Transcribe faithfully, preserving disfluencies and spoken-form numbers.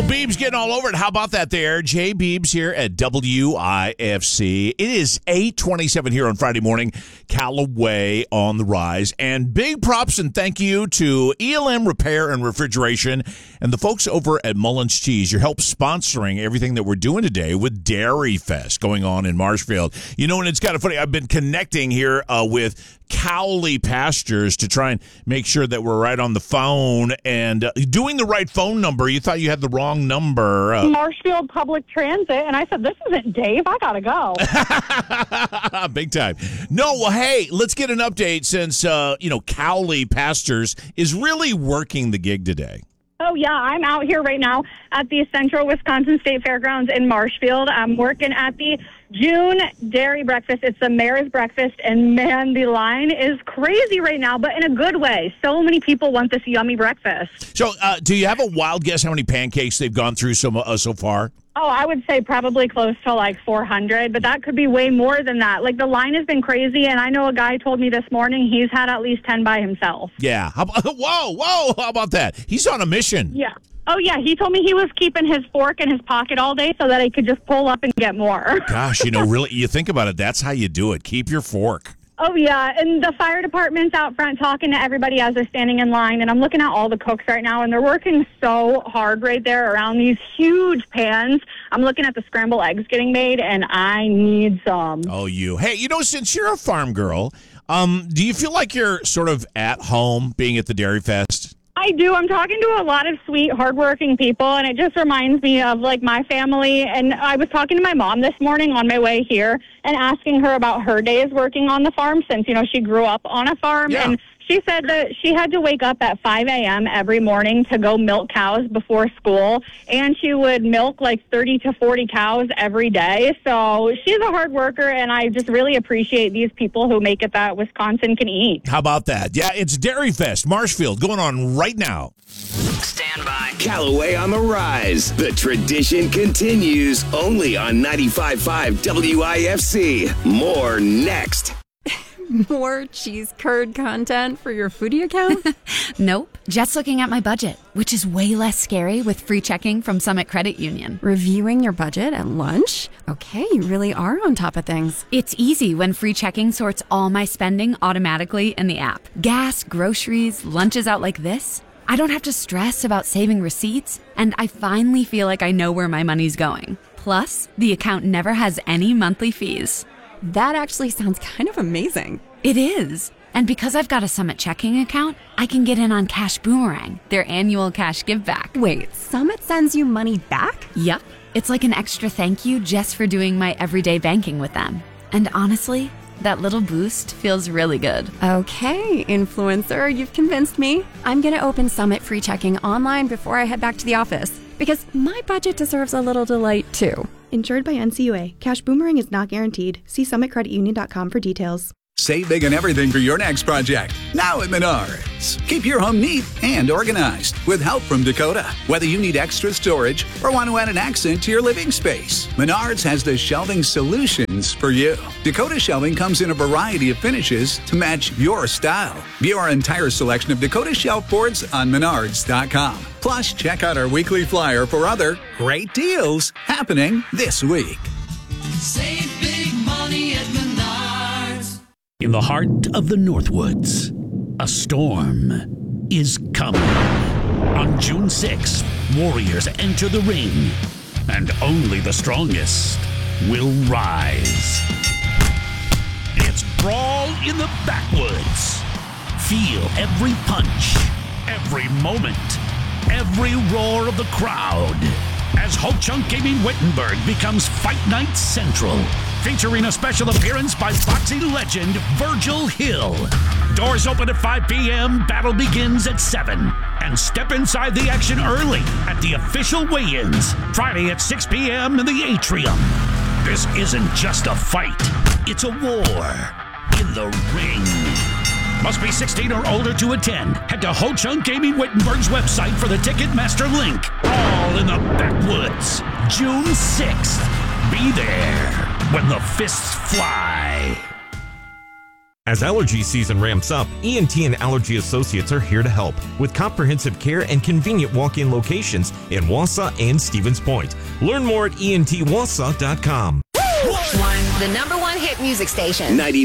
Beebs getting all over it. How about that there? Jay Beebs here at W I F C. It is eight twenty-seven here on Friday morning. Callaway on the rise. And big props and thank you to E L M Repair and Refrigeration and the folks over at Mullins Cheese. Your help sponsoring everything that we're doing today with Dairy Fest going on in Marshfield. You know, and it's kind of funny. I've been connecting here uh, with Cowley Pastures to try and make sure that we're right on the phone and uh, doing the right phone number. You thought you had the wrong number. Uh, Marshfield Public Transit, and I said, this isn't Dave. I gotta go. Big time. No, well, hey, let's get an update since, uh, you know, Cowley Pastures is really working the gig today. Oh, yeah, I'm out here right now at the Central Wisconsin State Fairgrounds in Marshfield. I'm working at the June Dairy Breakfast. It's the Mayor's Breakfast, and, man, the line is crazy right now, but in a good way. So many people want this yummy breakfast. So uh, do you have a wild guess how many pancakes they've gone through so, uh, so far? Oh, I would say probably close to like four hundred, but that could be way more than that. Like, the line has been crazy, and I know a guy told me this morning he's had at least ten by himself. Yeah. How about, whoa, whoa, how about that? He's on a mission. Yeah. Oh, yeah, he told me he was keeping his fork in his pocket all day so that he could just pull up and get more. Gosh, you know, really, you think about it, that's how you do it. Keep your fork. Oh, yeah, and the fire department's out front talking to everybody as they're standing in line, and I'm looking at all the cooks right now, and they're working so hard right there around these huge pans. I'm looking at the scrambled eggs getting made, and I need some. Oh, you. Hey, you know, since you're a farm girl, um, do you feel like you're sort of at home being at the Dairy Fest? I do. I'm talking to a lot of sweet, hardworking people, and it just reminds me of, like, my family. And I was talking to my mom this morning on my way here and asking her about her days working on the farm since, you know, she grew up on a farm. Yeah. And she said that she had to wake up at five a.m. every morning to go milk cows before school, and she would milk like thirty to forty cows every day. So she's a hard worker, and I just really appreciate these people who make it that Wisconsin can eat. How about that? Yeah, it's Dairy Fest, Marshfield, going on right now. Stand by. Callaway on the rise. The tradition continues only on ninety-five point five W I F C. More next. More cheese curd content for your foodie account? Nope. Just looking at my budget, which is way less scary with free checking from Summit Credit Union. Reviewing your budget at lunch? Okay, you really are on top of things. It's easy when free checking sorts all my spending automatically in the app. Gas, groceries, lunches out like this. I don't have to stress about saving receipts, and I finally feel like I know where my money's going. Plus, the account never has any monthly fees. That actually sounds kind of amazing. It is. And because I've got a Summit checking account, I can get in on Cash Boomerang, their annual cash give back. Wait, Summit sends you money back? Yep. It's like an extra thank you just for doing my everyday banking with them. And honestly, that little boost feels really good. Okay, influencer, you've convinced me. I'm going to open Summit free checking online before I head back to the office, because my budget deserves a little delight too. Insured by N C U A. Cash Boomerang is not guaranteed. See summit credit union dot com for details. Save big on everything for your next project. Now at Menards. Keep your home neat and organized with help from Dakota. Whether you need extra storage or want to add an accent to your living space, Menards has the shelving solutions for you. Dakota shelving comes in a variety of finishes to match your style. View our entire selection of Dakota shelf boards on menards dot com. Plus, check out our weekly flyer for other great deals happening this week. Save big money at Menards. In the heart of the Northwoods, a storm is coming. On June sixth, warriors enter the ring, and only the strongest will rise. It's Brawl in the Backwoods. Feel every punch, every moment, every roar of the crowd as Ho-Chunk Gaming Wittenberg becomes Fight Night Central, featuring a special appearance by boxing legend Virgil Hill. Doors open at five p.m., battle begins at seven. And step inside the action early at the official weigh-ins, Friday at six p.m. in the Atrium. This isn't just a fight, it's a war in the ring. Must be sixteen or older to attend. Head to Ho-Chunk Gaming Wittenberg's website for the Ticketmaster link. All in the Backwoods, June sixth. Be there when the fists fly. As allergy season ramps up, E N T and Allergy Associates are here to help with comprehensive care and convenient walk-in locations in Wausau and Stevens Point. Learn more at E N T wausau dot com. One, the number one hit music station. ninety